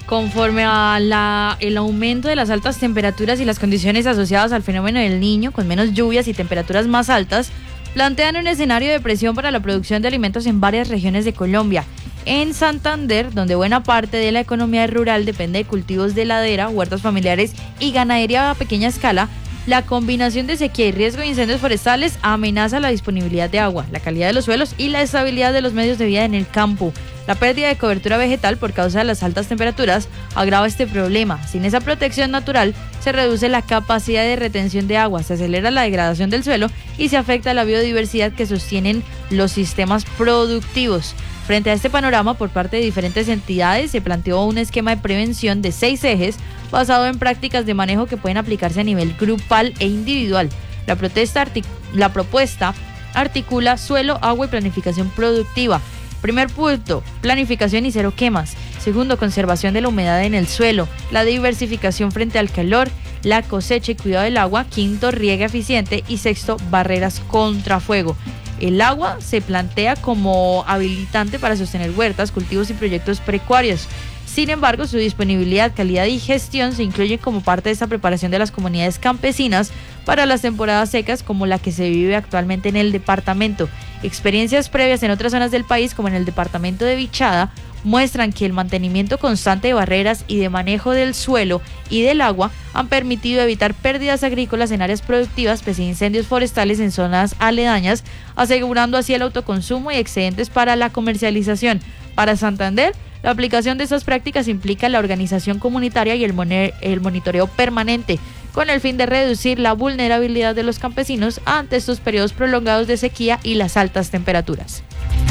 Conforme a el aumento de las altas temperaturas y las condiciones asociadas al fenómeno del Niño, con menos lluvias y temperaturas más altas, plantean un escenario de presión para la producción de alimentos en varias regiones de Colombia. En Santander, donde buena parte de la economía rural depende de cultivos de ladera, huertas familiares y ganadería a pequeña escala, la combinación de sequía y riesgo de incendios forestales amenaza la disponibilidad de agua, la calidad de los suelos y la estabilidad de los medios de vida en el campo. La pérdida de cobertura vegetal por causa de las altas temperaturas agrava este problema. Sin esa protección natural, se reduce la capacidad de retención de agua, se acelera la degradación del suelo y se afecta la biodiversidad que sostienen los sistemas productivos. Frente a este panorama, por parte de diferentes entidades, se planteó un esquema de prevención de 6 ejes basado en prácticas de manejo que pueden aplicarse a nivel grupal e individual. La propuesta articula suelo, agua y planificación productiva. Primer punto, planificación y cero quemas. Segundo, conservación de la humedad en el suelo. La diversificación frente al calor, la cosecha y cuidado del agua. Quinto, riego eficiente. Y sexto, barreras contra fuego. El agua se plantea como habilitante para sostener huertas, cultivos y proyectos pecuarios. Sin embargo, su disponibilidad, calidad y gestión se incluyen como parte de esta preparación de las comunidades campesinas para las temporadas secas como la que se vive actualmente en el departamento. Experiencias previas en otras zonas del país, como en el departamento de Vichada, muestran que el mantenimiento constante de barreras y de manejo del suelo y del agua han permitido evitar pérdidas agrícolas en áreas productivas pese a incendios forestales en zonas aledañas, asegurando así el autoconsumo y excedentes para la comercialización. Para Santander, la aplicación de estas prácticas implica la organización comunitaria y el monitoreo permanente, con el fin de reducir la vulnerabilidad de los campesinos ante estos periodos prolongados de sequía y las altas temperaturas.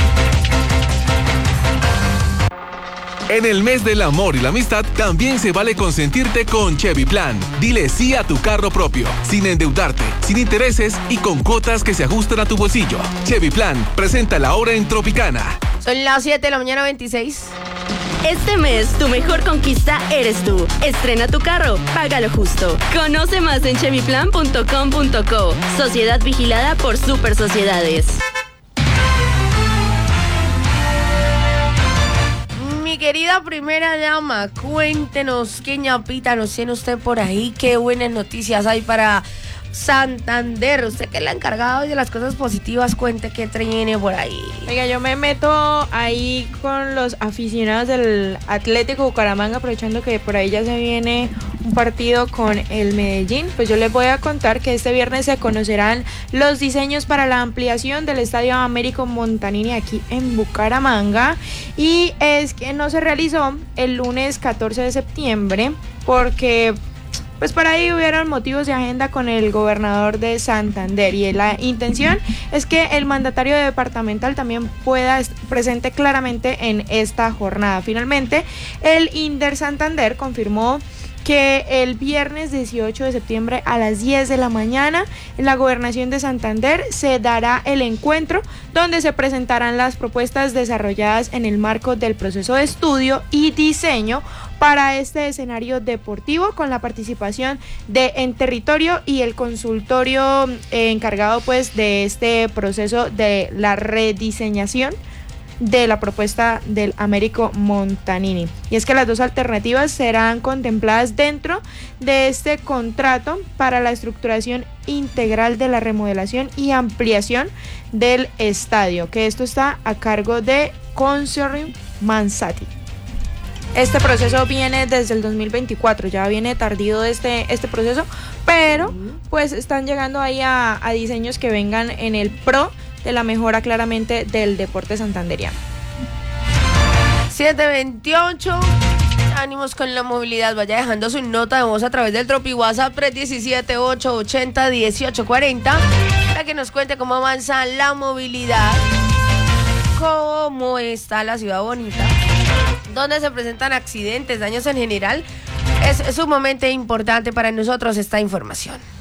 En el mes del amor y la amistad también se vale consentirte con Chevy Plan. Dile sí a tu carro propio, sin endeudarte, sin intereses y con cuotas que se ajustan a tu bolsillo. Chevy Plan presenta la hora en Tropicana. Son las 7 de la mañana, 26. Este mes, tu mejor conquista eres tú. Estrena tu carro, págalo justo. Conoce más en chevyplan.com.co. Sociedad vigilada por Super Sociedades. Mi querida primera dama, cuéntenos qué ñapita nos tiene usted por ahí, qué buenas noticias hay para Santander. Usted que es la encargada de las cosas positivas, cuente qué tiene por ahí. Oiga, yo me meto ahí con los aficionados del Atlético Bucaramanga, aprovechando que por ahí ya se viene un partido con el Medellín. Pues yo les voy a contar que este viernes se conocerán los diseños para la ampliación del Estadio Américo Montanini aquí en Bucaramanga, y es que no se realizó el lunes 14 de septiembre porque pues por ahí hubieron motivos de agenda con el gobernador de Santander, y la intención es que el mandatario departamental también pueda estar presente claramente en esta jornada. Finalmente, el Inder Santander confirmó que el viernes 18 de septiembre a las 10 de la mañana en la Gobernación de Santander se dará el encuentro donde se presentarán las propuestas desarrolladas en el marco del proceso de estudio y diseño para este escenario deportivo, con la participación de En Territorio y el consultorio encargado pues de este proceso de la rediseñación de la propuesta del Américo Montanini. Y es que las dos alternativas serán contempladas dentro de este contrato para la estructuración integral de la remodelación y ampliación del estadio, que esto está a cargo de Consortium Mansati. Este proceso viene desde el 2024, ya viene tardío este proceso, pero pues están llegando ahí a diseños que vengan en el pro de la mejora claramente del deporte santanderiano. 7:28. Ánimos con la movilidad. Vaya dejando su nota de voz a través del Tropi WhatsApp 317-880-1840 para que nos cuente cómo avanza la movilidad, cómo está la ciudad bonita, dónde se presentan accidentes, daños en general. Es sumamente importante para nosotros esta información.